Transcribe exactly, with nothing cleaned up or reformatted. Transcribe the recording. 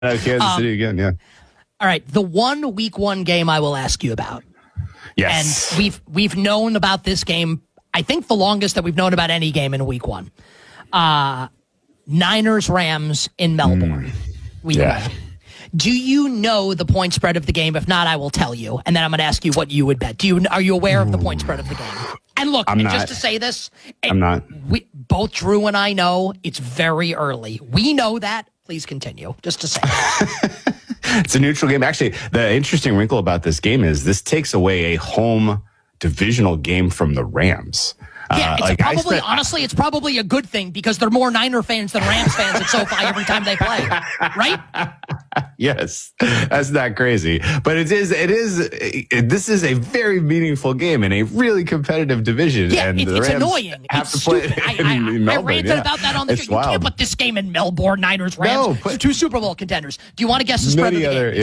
Uh, Kansas Um, City again, yeah. All right, the one week one game I will ask you about. Yes. And we've we've known about this game, I think the longest that we've known about any game in week one. Uh, Niners Rams in Melbourne. Mm. Week Yeah. one. Do you know the point spread of the game? If not, I will tell you, and then I'm going to ask you what you would bet. Do you are you aware of the point spread of the game? And look, I'm and not. just to say this, I'm not. We, both Drew and I know it's very early. We know that. Please continue. Just to say that. It's a neutral game. Actually, the interesting wrinkle about this game is this takes away a home divisional game from the Rams. Yeah, Uh, it's like I probably, spent- honestly, it's probably a good thing because there are more Niner fans than Rams fans at SoFi every time they play, right? Yes, that's not crazy, but it is. It is. It, this is a very meaningful game in a really competitive division. Yeah, and it, the it's Rams annoying. Have It's to play stupid. I, in, I, in I Melbourne, ranted yeah. about that on the It's show. You wild. can't put this game in Melbourne, Niners, Rams. No, put- It's two Super Bowl contenders. Do you want to guess the spread Many of the other, game?